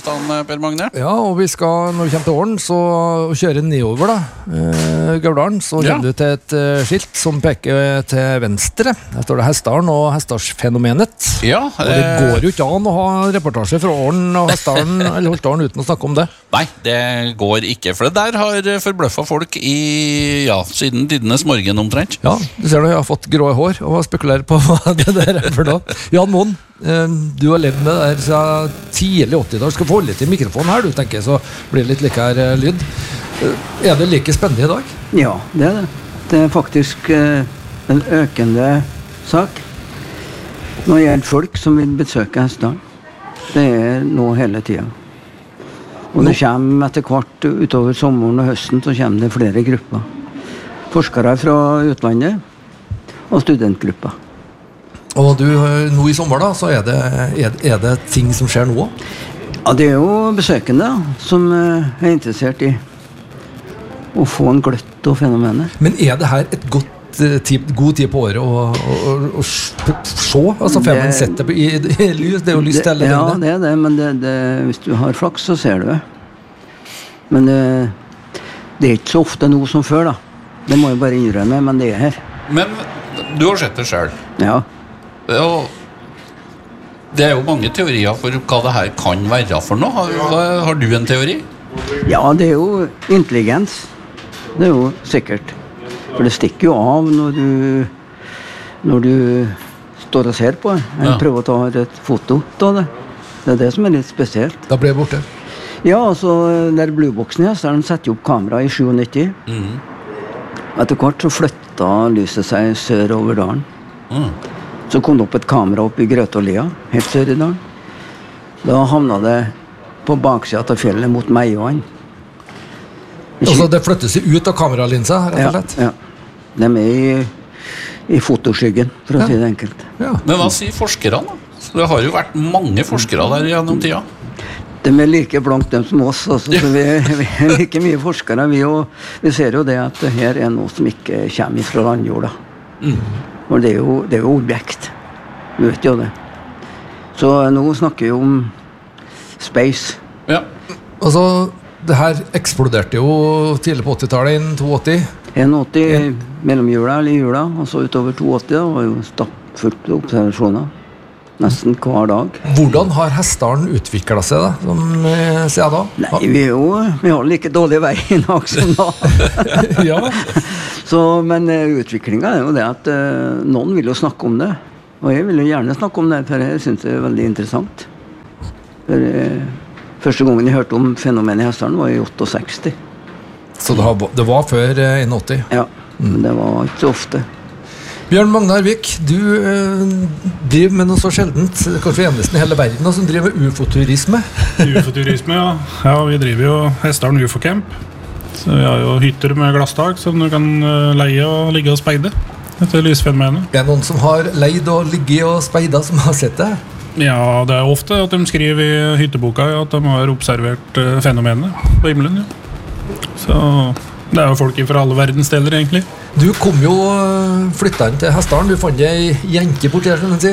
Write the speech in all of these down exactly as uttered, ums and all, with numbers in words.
stedet, Per Magne? Ja, og vi skal, når vi kommer til Åren, så kjøre nedover da, eh, Gauldalen, så kommer ja. du til et uh, skilt som peker til venstre. Der står det Hessdalen og Hessdalsfenomenet. Ja, og det eh... går jo ikke an å ha reportasje fra Åren og Hessdalen eller Holtdalen uten å snakke om det. Nei, det går ikke, for det der har forbløffet folk i, ja, siden tidenes morgen omtrent. Ja, du ser det, jeg har fått grå hår og spekulerer på hva det der er for noe. Jan Moen, du har levd med det der siden tidlig åtti-tall. Skal få holde litt i mikrofonen her, du tenker, så blir det litt likere lyd. Er det like spennende i dag? Ja, det er det. Det er faktisk en økende sak. Nå gjelder folk som vil besøke Hessdalen. Det er nå hele tiden. Og det kommer etter hvert utover sommeren og høsten, så kommer det flere grupper. Forskere fra utlandet og studentgrupper. Og du, nå i sommer da, så er det, er, er det ting som skjer nå? Ja, det er jo besøkende som er interessert i å få en gløtt og fenomenet. Men er det her et godt tid, god tid på året å, å, å, å se? Altså, får man sett det i, i lys? Det er jo lyst til hele ja, døgnet. Ja, det er det, men det, det, hvis du har flaks, så ser du det. Men det, det er ikke så ofte noe som før, da. Det må jeg bare innrømme, men det er her. Men du har sett det selv? Ja. Og det er jo mange teorier for hva det her kan være for noe. Har, har du en teori? Ja, det er jo intelligens. Det er jo sikkert. For det stikker jo av når du, når du står og ser på det. Jeg ja. prøver å ta et foto av det. Det er det som er litt spesielt. Da ble jeg borte. Ja, altså, der blueboksen her, så har de satt opp kamera i nittisju. Mm. Etter hvert så flytta lyset seg sør over dalen. Mm. Så kom det opp et kamera opp i Grøtålia, helt sør i dalen. Da havna det på baksida av fjellet mot Meiåen. Altså det flyttes ut av kameralinsa, rett og slett? Ja, ja. De er i, i fotoskyggen, for å ja. si det enkelt. Ja. Men hva sier forskerne da? Det har jo vært mange forskere der gjennom tida. De er like blankt dem som oss, altså, så vi, vi er like mye forskere. Vi, og, vi ser jo det at det her er noe som ikke kommer fra landjorda. Mm. Og det er jo, det er jo objekt. Du vet jo det. Så nå snakker vi om space. Ja. Altså, det her eksploderte jo tidlig på åttitallet, innen åtti. åtti mellom jula eller jula, og så utover åtti, da, var jo stappfullt observasjoner. Nesten hver dag. Hvordan har Hessdalen utviklet seg da, som sier da? Nei, vi, er jo, vi har like dårlig vei i dag som da. Ja. Så, men utviklingen er jo det at uh, noen vil jo snakke om det. Og jeg vil jo gjerne snakke om det, for jeg synes det er veldig interessant. For, uh, første gangen jeg hørte om fenomenet i Hessdalen var i sekstiåtte. Så det, har, det var før uh, åtti? Ja, mm. men det var ikke så ofte. Bjørn Magnar Vik, du øh, driver med noe så sjeldent, kanskje eneste i hele verden, som driver med ufoturisme. Ufoturisme, ja. Ja, vi driver jo Hessdalen U F O Camp. Så vi har jo hytter med glasstak som du kan leie og ligge og speide etter lysfenomenet. Det er noen som har leid og ligget og speidet som har sett det? Ja, det er ofte at de skriver i hytteboka at de har observert fenomenet på himmelen. Ja. Så det er jo folk fra alle verdensdeler egentlig. Du kom jo flytta inn til Hessdalen. Du fant ei jenke bort der, si,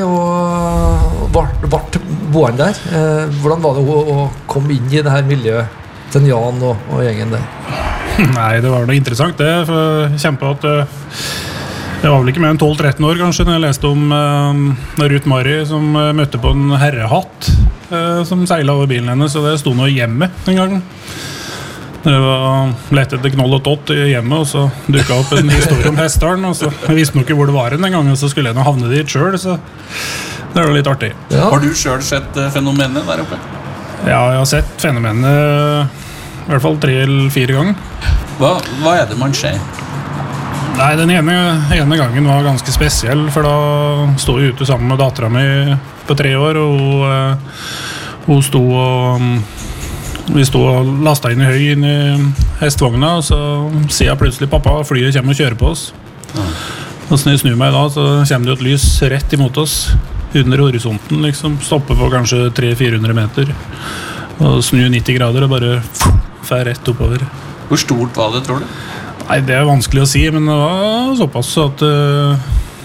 og ble boende der. Hvordan var det å, å komme inn i det her miljøet til Jan og, og gjengen der? Nei, det var noe interessant det. For jeg kjente at jeg var vel ikke mer enn tolv tretten år kanskje når jeg leste om uh, Ruth Mari som uh, møtte på en herrehatt uh, som seilet over bilen hennes, og det stod noe hjemme en gang. Det var lett etter knoll og tott i hjemmet, og så dukket opp en historie om Hessdalen, og så jeg visste nok ikke hvor det var en gang, og så skulle jeg nå havne dit selv, så det var litt artig. Ja. Har du selv sett fenomenet der oppe? Ja, jeg har sett fenomenet i hvert fall tre eller fire ganger. Hva, hva er det man ser? Nei, den ene, ene gangen var ganske spesiell, for da stod jeg ute sammen med datteren min på tre år, og hun, hun stod og vi stod og lastet inn i høy inn i hestvogna, og så sier jeg plutselig pappa, flyet kommer og kjører på oss. Ja. Og så når jeg snur meg da, så kommer det et lys rett imot oss under horisonten, liksom, stopper på kanskje tre til fire hundre meter og snur nitti grader og bare fer rett oppover. Hvor stort var det, tror du? Nei, det er vanskelig å si, men det var såpass at uh,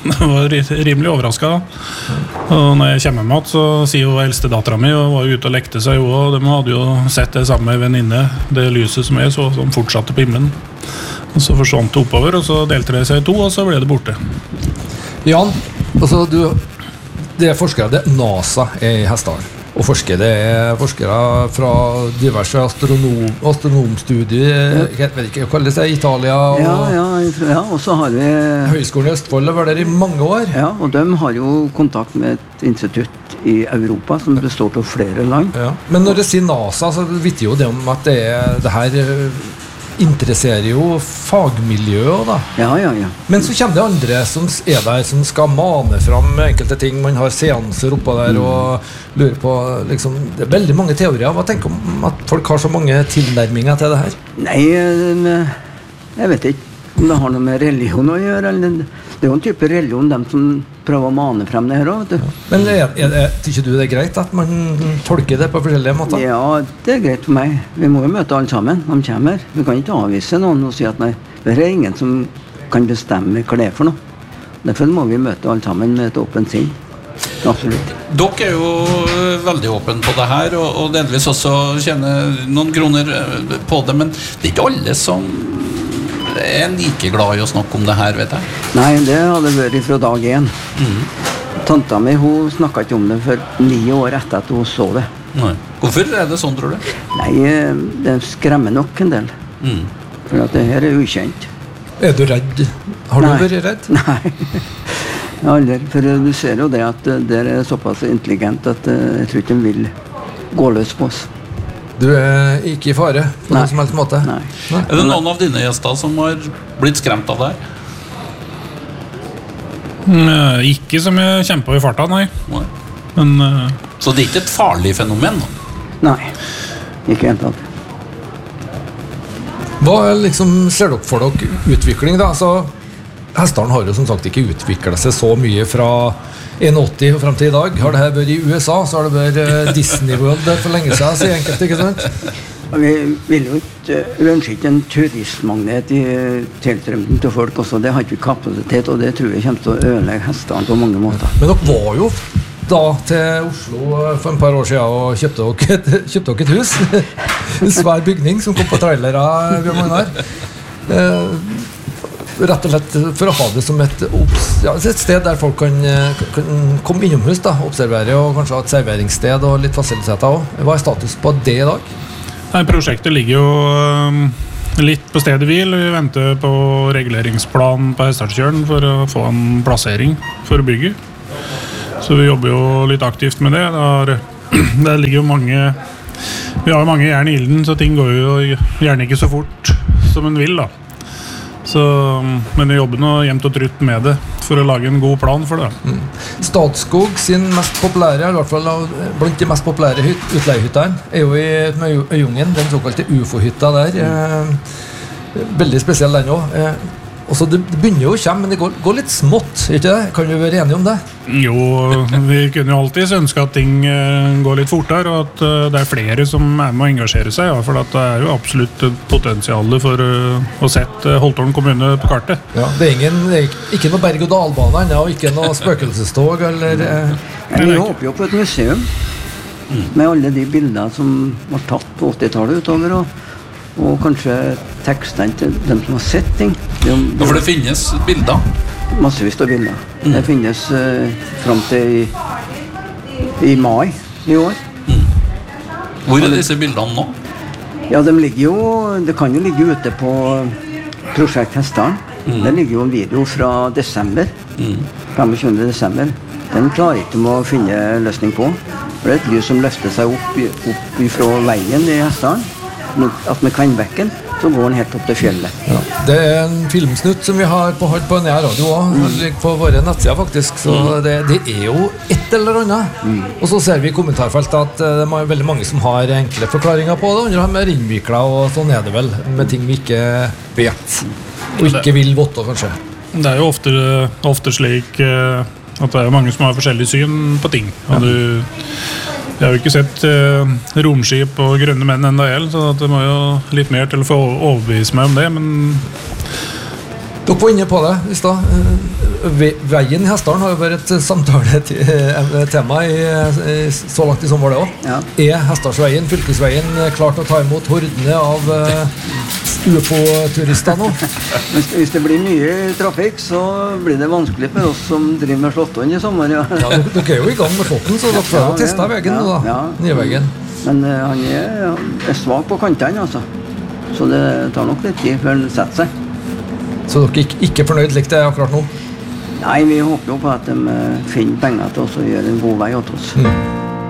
jeg var rimelig overrasket da. Og når jeg kommer med så sier jo eldste datteren min, og var jo ute og lekte seg jo, og de hadde jo sett det samme med venninne, det lyset som jeg så, som fortsatte på himmelen. Og så forsvant det oppover, og så delte det seg i to, og så ble det borte. Jan, altså du, det er forskere, det er NASA i Hessdalen. Og forskere, det er forskere fra diverse astronom, astronomstudier, jeg vet ikke, hva kalles det, Italia og... Ja, ja, ja, og så har vi... Høgskolen i Østfold har vært der i mange år. Ja, og de har jo kontakt med et institutt i Europa som består av flere land. Ja. Men når det sier NASA, så vet jo det om at det, er, det her interesserer jo fagmiljøet da. Ja, ja, ja. Men så kommer det andre som er der, som skal mane fram enkelte ting. Man har seanser oppe der og lurer på, liksom, det er veldig mange teorier. Hva tenker du om at folk har så mange tilnærminger til det her? Nei, jeg vet ikke om det har noe med religion å gjøre, eller det er jo en type religion, de som prøver å mane frem det her også. Ja. Men er, er, er, tykker du det er greit at man tolker det på forskjellige måter? Ja, det er greit for meg. Vi må jo møte alle sammen, de kommer. Vi kan ikke avvise noen og si at nei, det er ingen som kan bestemme hva det er for noe. Derfor må vi møte alle sammen med et åpent sinn. Absolutt. Dere er jo veldig åpne på det her, og, og delvis også tjener noen kroner på det, men det er ikke alle som er like glad i å snakke om det her, vet jeg. Nei, det hadde vært fra dag én. Mm. Tanta mi, hun snakket ikke om det for ni år etter at hun så det. Nei. Hvorfor er det sånn, tror du? Nei, det skremmer nok en del. Mm. For at det her er ukjent. Er du redd? Har du Nei. vært redd? Nei, aldri. For du ser jo det at det er såpass intelligent at jeg tror ikke de vil gå løs på oss. Du er ikke i fare på Nei. noen som helst måte? Nei. Nei. Er det noen av dine gjester som har blitt skremt av det her? Mm, ikke som jeg kjemper på i farta, nei. Nei. Men, uh... Så det er ikke et farlig fenomen da? Nei, ikke helt alt. Hva liksom ser dere for dere utvikling da? Så Hessdalen har jo som sagt ikke utviklet seg så mye fra åtti og frem til i dag. Har det her vært i U S A, så har det vært Disney World der for lenge siden, sier enkelte, ikke sant? Vi vil jo ikke, vi ønsker ikke en turistmagnet i tilstrømningen til folk også. Det har ikke kapasitet, og det tror jeg kommer til å ødelegge Hessdalen på mange måter. Men dere var jo da til Oslo for en par år siden og kjøpte dere et, kjøpte dere et hus. En svær bygning som kom på trailere, Bjørn Magnar. Eh, rett og slett for å ha det som et, ja, et sted der folk kan, kan komme innomhus da, observere, og kanskje ha et serveringssted og litt fasiliteter også. Hva er status på det i dag? Nei, prosjektet ligger jo um, litt på stedet hvil. Vi venter på reguleringsplan på Hessdalskjølen for å få en plassering for bygget. Så vi jobber jo litt aktivt med det. Der, der ligger jo mange, vi har jo mange jern i ilden, så ting går jo gjerne ikke så fort som en vil da. Så, men vi jobber nå jevnt og trutt med det for å lage en god plan for det. Mm. Statskog sin mest populære, i hvert fall blant de mest populære utleiehyttene, er jo i Øyungen, den såkalte U F O-hytta der. Eh, veldig spesiell den også. Eh, også det begynner jo å komme, men det går, går litt smått, ikke det? Kan vi være enige om det? Jo, vi kunne jo alltid ønske at ting går litt fortere, og at det er flere som er med å engasjere seg, ja, for det er jo absolutt potensial for å sette Holtålen kommune på kartet. Ja, det er, ingen, det er ikke noe berg- og dalbane ennå, og ikke noe spøkelsestog, eller... Eh. Vi håper jo på et museum, med alle de bildene som var tatt på åttitallet utover, og og kanskje tekstene til dem som har sett ting. Ja, for det finnes bilder? Massevis av bilder. Mm. Det finnes uh, frem til i, i mai i år. Mm. Hvor er disse bildene nå? Ja, de ligger jo, det kan jo ligge ute på Prosjekt Hessdalen. Mm. Det ligger jo en video fra desember, mm. femogtjuende desember. Den klarer ikke å finne løsning på. Det er et lys som løfter seg opp, opp fra veien i Hessdalen. At med Kvennbekken så går den helt opp til fjellet. Ja. Det er en filmsnutt som vi har på, på Nea Radio også, mm. på våre nettsider faktisk, så mm. det, det er jo et eller annet. Mm. Og så ser vi i kommentarfeltet at det er veldig mange som har enkle forklaringer på det, andre har mer innviklet, og sånn er det vel, med ting vi ikke vet, og ikke vil votte kanskje. Det er jo ofte, ofte slik at det er mange som har forskjellige syn på ting, og du... Jeg har jo ikke sett eh, romskip og grønne menn enda helt, så det må jo litt mer til å få overbevise meg om det, men Dere var inne på det i stad. Veien i Hessdalen har jo vært et samtale-tema i, så langt i sommer det også. Ja. Er Hessdalsveien, fylkesveien, klart å ta imot hordene av U F O-turister nå? Hvis, hvis det blir mye trafikk, så blir det vanskelig for oss som driver med Slåttånd i sommer. Ja, ja dere, dere er jo i gang med Slåtten, så dere får jo teste veien nå da, ja, nye veien. Men uh, han er, er svag på kantene, altså. Så det tar nok litt tid før han setter seg. Så dere ikke, ikke fornøyd likt det akkurat nå? Nei, vi håper jo på at de uh, finner penger til oss og gjør en god vei til oss. Mm.